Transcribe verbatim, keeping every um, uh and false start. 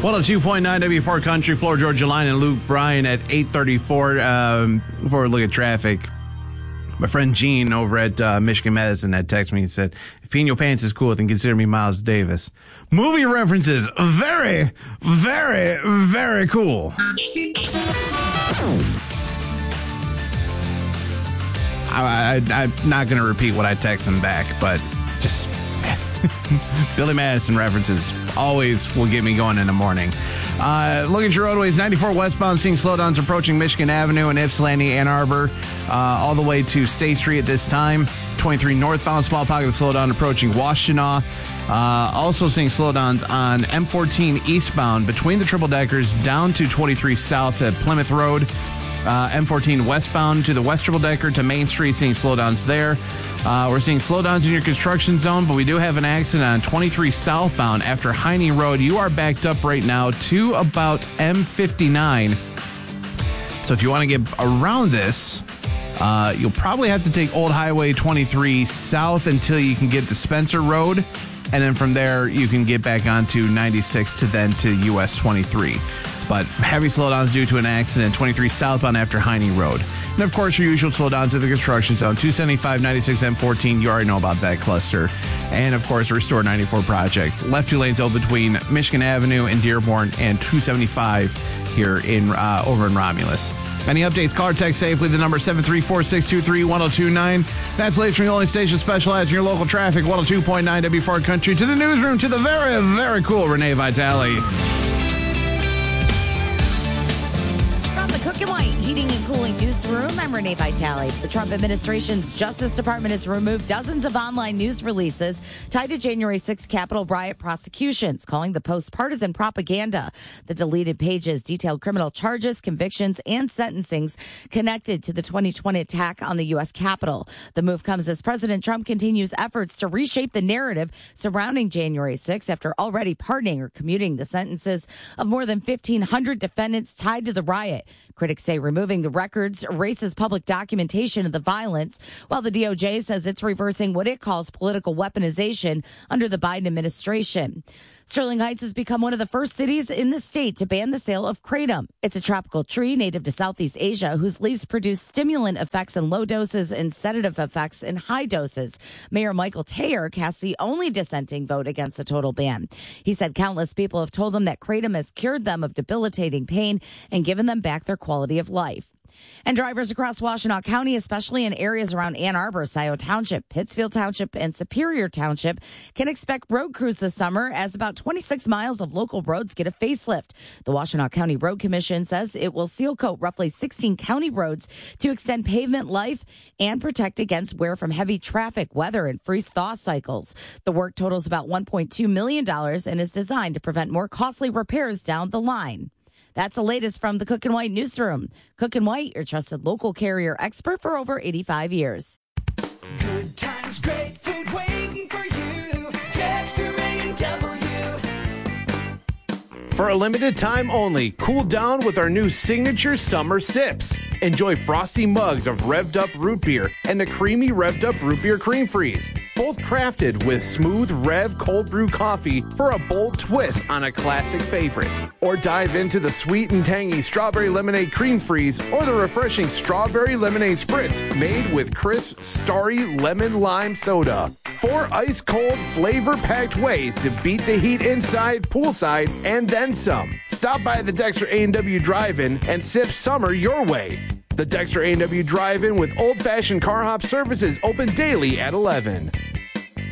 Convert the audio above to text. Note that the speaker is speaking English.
one oh two point nine W four Country, Floor Georgia Line and Luke Bryan at eight thirty-four. Um, before we look at traffic, my friend Gene over at uh, Michigan Medicine had texted me and said, if Pino Pants is cool, then consider me Miles Davis. Movie references, very, very, very cool. I, I, I'm not going to repeat what I text him back, but just Billy Madison references always will get me going in the morning. Uh, look at your roadways. ninety-four westbound, seeing slowdowns approaching Michigan Avenue and Ypsilanti, Ann Arbor, uh, all the way to State Street at this time. twenty-three northbound, small pocket of slowdown approaching Washtenaw. Uh, also seeing slowdowns on M fourteen eastbound between the triple deckers down to twenty-three south at Plymouth Road. Uh, M fourteen westbound to the West Triple Decker to Main Street, seeing slowdowns there. Uh, we're seeing slowdowns in your construction zone, but we do have an accident on twenty-three southbound after Heine Road. You are backed up right now to about M fifty-nine. So if you want to get around this, uh, you'll probably have to take Old Highway twenty-three south until you can get to Spencer Road. And then from there, you can get back onto ninety-six to then to U S twenty-three. But heavy slowdowns due to an accident, twenty-three southbound after Heine Road. And, of course, your usual slowdown to the construction zone, two seventy-five, ninety-six, M fourteen. You already know about that cluster. And, of course, Restore ninety-four project. Left two lanes open between Michigan Avenue and Dearborn and two seventy-five here in uh, over in Romulus. Any updates, call or text safely. The number seven three four, six two three, one oh two nine. That's latest from the only station specialized in your local traffic, one oh two point nine W four Country. To the newsroom, to the very, very cool Renee Vitale. Cook and White Heating and Cooling Newsroom. I'm Renee Vitale. The Trump administration's Justice Department has removed dozens of online news releases tied to January sixth Capitol riot prosecutions, calling the post partisan propaganda. The deleted pages detailed criminal charges, convictions, and sentencings connected to the twenty twenty attack on the U S Capitol. The move comes as President Trump continues efforts to reshape the narrative surrounding January sixth after already pardoning or commuting the sentences of more than fifteen hundred defendants tied to the riot. Critics say removing the records erases public documentation of the violence, while the D O J says it's reversing what it calls political weaponization under the Biden administration. Sterling Heights has become one of the first cities in the state to ban the sale of kratom. It's a tropical tree native to Southeast Asia whose leaves produce stimulant effects in low doses and sedative effects in high doses. Mayor Michael Taylor cast the only dissenting vote against the total ban. He said countless people have told him that kratom has cured them of debilitating pain and given them back their quality of life. And drivers across Washtenaw County, especially in areas around Ann Arbor, Scioto Township, Pittsfield Township, and Superior Township, can expect road crews this summer as about twenty-six miles of local roads get a facelift. The Washtenaw County Road Commission says it will seal coat roughly sixteen county roads to extend pavement life and protect against wear from heavy traffic, weather, and freeze-thaw cycles. The work totals about one point two million dollars and is designed to prevent more costly repairs down the line. That's the latest from the Cook and White Newsroom. Cook and White, your trusted local carrier expert for over eighty-five years. Good times, great food waiting for you. Dexter A and W. For a limited time only, cool down with our new signature summer sips. Enjoy frosty mugs of revved up root beer and the creamy revved up root beer cream freeze. Both crafted with smooth Rev cold brew coffee for a bold twist on a classic favorite. Or dive into the sweet and tangy strawberry lemonade cream freeze or the refreshing strawberry lemonade spritz made with crisp, starry lemon lime soda. Four ice cold, flavor packed ways to beat the heat inside, poolside, and then some. Stop by the Dexter A and W Drive-In and sip summer your way. The Dexter A and W Drive-In with old-fashioned car hop services open daily at eleven.